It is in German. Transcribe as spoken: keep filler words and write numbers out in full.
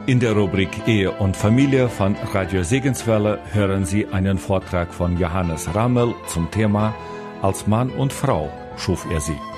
In der Rubrik Ehe und Familie von Radio Segenswelle hören Sie einen Vortrag von Johannes Rammel zum Thema Als Mann und Frau schuf er sie.